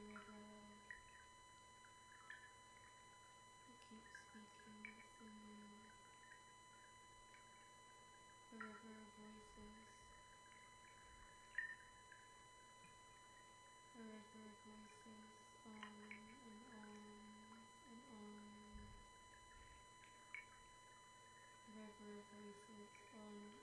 river that keeps speaking within you. A river of voices. A river of voices on and on and on. A river of voices on